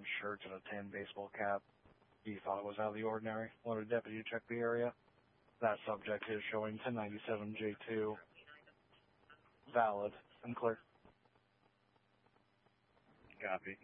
shirt and a tan baseball cap. He thought it was out of the ordinary. Wanted a deputy to check the area. That subject is showing 1097J2. Valid and clear. Copy.